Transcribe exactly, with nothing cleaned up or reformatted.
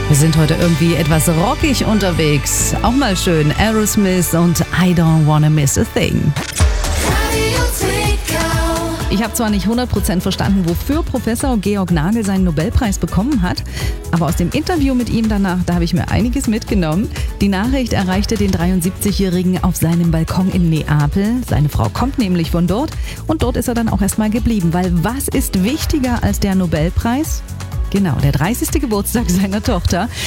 Wir sind heute irgendwie etwas rockig unterwegs. Auch mal schön. Aerosmith und I Don't Wanna Miss a Thing. Ich habe zwar nicht hundert Prozent verstanden, wofür Professor Georg Nagel seinen Nobelpreis bekommen hat, aber aus dem Interview mit ihm danach, da habe ich mir einiges mitgenommen. Die Nachricht erreichte den dreiundsiebzigjährigen auf seinem Balkon in Neapel. Seine Frau kommt nämlich von dort und dort ist er dann auch erstmal geblieben, weil was ist wichtiger als der Nobelpreis? Genau, der dreißigste Geburtstag seiner Tochter.